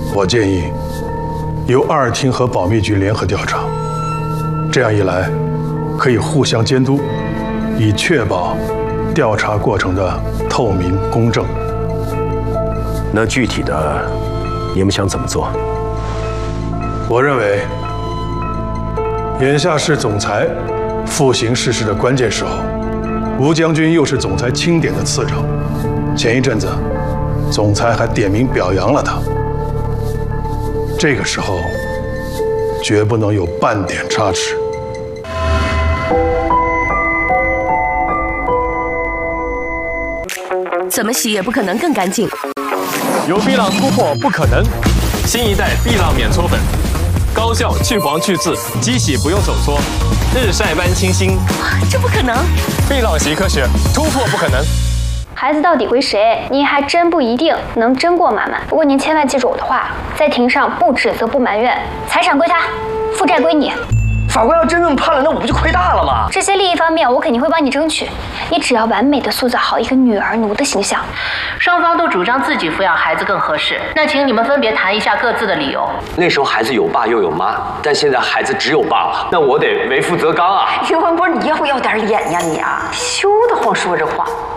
我建议由2厅和保密局联合调查，这样一来可以互相监督，以确保调查过程的透明公正。 那具体的，你们想怎么做？ 我认为，眼下是总裁复行世事的关键时候，吴将军又是总裁钦点的次长，前一阵子总裁还点名表扬了他，这个时候绝不能有半点差池。 怎么洗也不可能更干净。 有碧浪突破不可能，新一代碧浪免搓粉，高效去黄去渍，机洗不用手搓，日晒般清新。 这不可能！ 碧浪洗科学，突破不可能。 孩子到底归谁，您还真不一定能争过妈妈。不过您千万记住我的话，在庭上不指责不埋怨，财产归他，负债归你。 法官要真这么判了，那我不就亏大了吗？ 这些利益方面，我肯定会帮你争取。你只要完美的塑造好一个女儿奴的形象。 双方都主张自己抚养孩子更合适，那请你们分别谈一下各自的理由。 那时候孩子有爸又有妈，但现在孩子只有爸了，那我得为父则刚啊！ 岳文波，你要不要点脸呀你啊？羞得慌说这话。